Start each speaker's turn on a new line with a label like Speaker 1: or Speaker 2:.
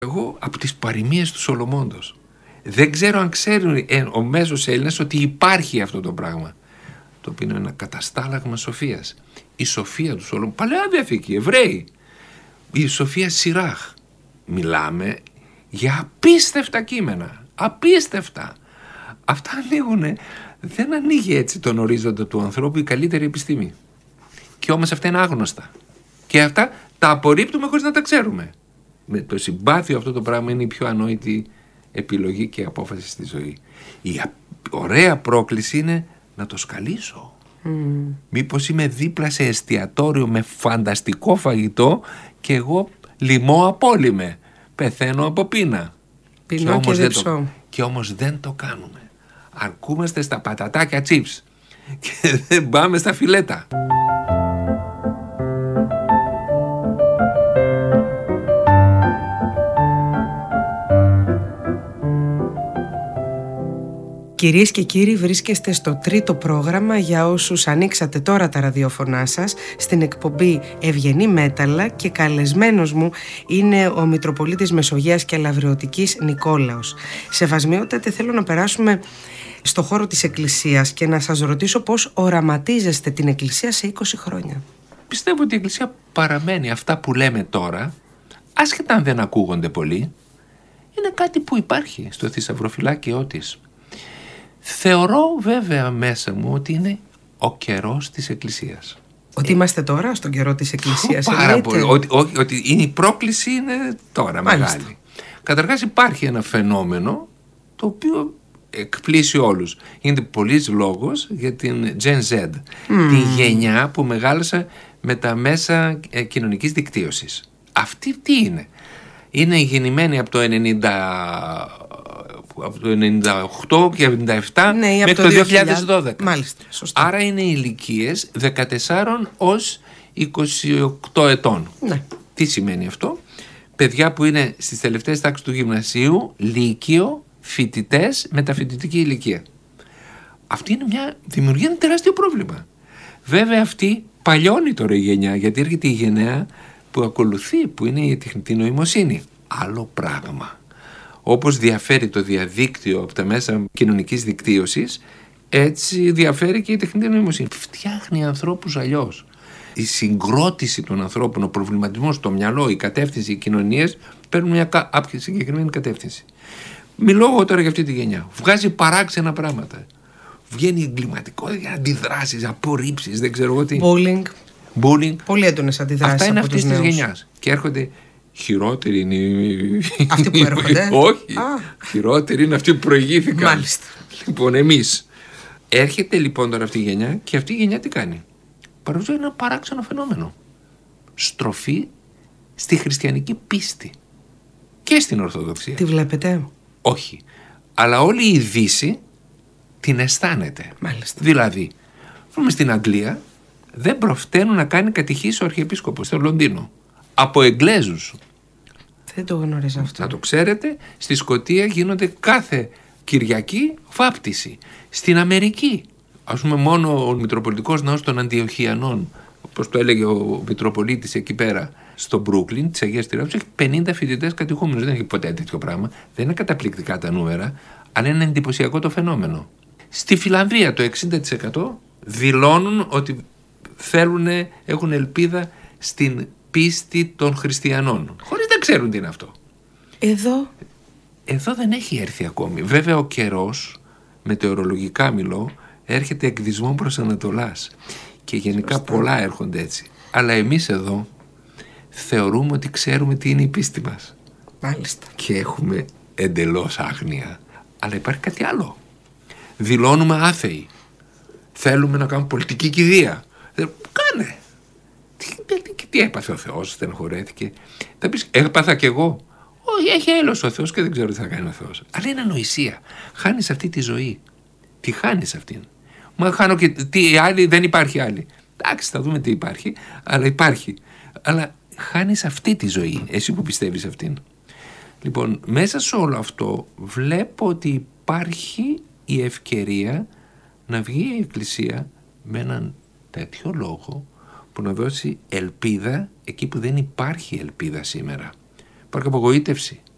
Speaker 1: Εγώ από τις παροιμίες του Σολομώντος. Δεν ξέρω αν ξέρουν ο μέσος Έλληνας ότι υπάρχει αυτό το πράγμα, το οποίο είναι ένα καταστάλαγμα σοφίας. Η σοφία του Σολομώντος, Παλαιά Διαθήκη, Εβραίοι. Η σοφία Σιράχ. Μιλάμε για απίστευτα κείμενα. Απίστευτα. Αυτά ανοίγουνε. Δεν ανοίγει έτσι τον ορίζοντα του ανθρώπου η καλύτερη επιστήμη. Και όμως αυτά είναι άγνωστα. Και αυτά τα απορρίπτουμε χωρίς να τα ξέρουμε. Με το συμπάθειο αυτό το πράγμα είναι η πιο ανόητη επιλογή και απόφαση στη ζωή. Η ωραία πρόκληση είναι να το σκαλίσω. Μήπως είμαι δίπλα σε εστιατόριο με φανταστικό φαγητό και εγώ λιμώ απόλυμε. Πεθαίνω από πείνα.
Speaker 2: Πεινώ και διψώ.
Speaker 1: Και όμως δεν το κάνουμε. Αρκούμαστε στα πατατάκια τσίπς και δεν πάμε στα φιλέτα.
Speaker 2: Κυρίες και κύριοι, βρίσκεστε στο τρίτο πρόγραμμα για όσους ανοίξατε τώρα τα ραδιόφωνά σας, στην εκπομπή Ευγενή Μέταλλα, και καλεσμένος μου είναι ο Μητροπολίτης Μεσογείας και Λαυριωτικής Νικόλαος. Σεβασμιότατε, θέλω να περάσουμε στο χώρο της Εκκλησίας και να σας ρωτήσω πώς οραματίζεστε την Εκκλησία σε 20 χρόνια.
Speaker 1: Πιστεύω ότι η Εκκλησία παραμένει αυτά που λέμε τώρα, άσχετα αν δεν ακούγονται πολύ, είναι κάτι που υπάρχει στο θησαυροφυλάκιό της. Θεωρώ βέβαια μέσα μου ότι είναι ο καιρός της Εκκλησίας.
Speaker 2: Ότι είμαστε τώρα στον καιρό της Εκκλησίας.
Speaker 1: Πάρα πολύ. Ότι είναι η πρόκληση είναι τώρα. Μάλιστα. Μεγάλη. Καταρχάς υπάρχει ένα φαινόμενο το οποίο εκπλήσει όλους. Γίνεται πολλής λόγος για την Gen Z. Τη γενιά που μεγάλωσε με τα μέσα κοινωνικής δικτύωσης. Αυτή τι είναι? Είναι γεννημένη από το 98 και 97 μέχρι το 2012.
Speaker 2: Μάλιστα, σωστά.
Speaker 1: Άρα είναι ηλικίες 14 ως 28 ετών.
Speaker 2: Ναι.
Speaker 1: Τι σημαίνει αυτό? Παιδιά που είναι στις τελευταίες τάξεις του γυμνασίου, λύκειο, φοιτητές, μεταφοιτητική ηλικία. Αυτή είναι δημιουργεί ένα τεράστιο πρόβλημα. Βέβαια αυτή παλιώνει τώρα η γενιά, γιατί έρχεται η γενναία που ακολουθεί, που είναι η τεχνητή νοημοσύνη. Άλλο πράγμα. Όπως διαφέρει το διαδίκτυο από τα μέσα κοινωνικής δικτύωσης, έτσι διαφέρει και η τεχνητή νοημοσύνη. Φτιάχνει ανθρώπους αλλιώς. Η συγκρότηση των ανθρώπων, ο προβληματισμός, το μυαλό, η κατεύθυνση, οι κοινωνίες παίρνουν μια συγκεκριμένη κατεύθυνση. Μιλώ εγώ τώρα για αυτή τη γενιά. Βγάζει παράξενα πράγματα. Βγαίνει εγκληματικότητα, αντιδράσεις, απορρίψεις, δεν ξέρω εγώ τι.
Speaker 2: Bullying. Πολύ έντονες αντιδράσεις.
Speaker 1: Αυτά είναι αυτής της γενιάς. Και έρχονται. Χειρότεροι είναι
Speaker 2: αυτοί που έρχονται.
Speaker 1: Όχι. Χειρότεροι είναι αυτοί που προηγήθηκαν.
Speaker 2: Μάλιστα.
Speaker 1: Λοιπόν, εμείς. Έρχεται λοιπόν τώρα αυτή η γενιά και αυτή η γενιά τι κάνει? Παρουσιάζει ένα παράξενο φαινόμενο. Στροφή στη χριστιανική πίστη και στην Ορθοδοξία.
Speaker 2: Τη βλέπετε?
Speaker 1: Όχι. Αλλά όλη η Δύση την αισθάνεται.
Speaker 2: Μάλιστα.
Speaker 1: Δηλαδή, στην Αγγλία δεν προφταίνουν να κάνει κατηχήσεις ο Αρχιεπίσκοπος στο Λονδίνο. Από Εγγλέζους.
Speaker 2: Δεν το γνωρίζω αυτό.
Speaker 1: Να το ξέρετε, στη Σκωτία γίνονται κάθε Κυριακή βάπτιση. Στην Αμερική, ας πούμε, μόνο ο Μητροπολιτικός Ναός των Αντιοχιανών, όπως το έλεγε ο Μητροπολίτης εκεί πέρα στο Μπρούκλιν της Αγίας Τριάδος, έχει 50 φοιτητές κατηχούμενους. Δεν έχει ποτέ τέτοιο πράγμα. Δεν είναι καταπληκτικά τα νούμερα, αλλά είναι εντυπωσιακό το φαινόμενο. Στη Φιλανδία το 60% δηλώνουν ότι έχουν ελπίδα στην πίστη των χριστιανών, χωρίς να ξέρουν τι είναι αυτό. Εδώ δεν έχει έρθει ακόμη. Βέβαια ο καιρός, μετεωρολογικά μιλώ, έρχεται εκδισμόν προς Ανατολάς και γενικά πολλά έρχονται έτσι. Αλλά εμείς εδώ θεωρούμε ότι ξέρουμε τι είναι η πίστη μας.
Speaker 2: Μάλιστα.
Speaker 1: Και έχουμε εντελώς άγνοια. Αλλά υπάρχει κάτι άλλο. Δηλώνουμε άθεοι. Θέλουμε να κάνουμε πολιτική κηδεία. Κάνε. Τι έπαθε ο Θεός, στενοχωρέθηκε. Θα πεις, έπαθα κι εγώ. Όχι, έχει έλεος ο Θεός και δεν ξέρω τι θα κάνει ο Θεός. Αλλά είναι ανοησία. Χάνεις αυτή τη ζωή. Τη χάνεις αυτήν. Μα χάνω και τι άλλη, δεν υπάρχει άλλη. Εντάξει, θα δούμε τι υπάρχει, αλλά υπάρχει. Αλλά χάνεις αυτή τη ζωή, εσύ που πιστεύεις αυτήν. Λοιπόν, μέσα σε όλο αυτό βλέπω ότι υπάρχει η ευκαιρία να βγει η Εκκλησία με έναν τέτοιο λόγο που να δώσει ελπίδα εκεί που δεν υπάρχει ελπίδα σήμερα. Υπάρχει απογοήτευση.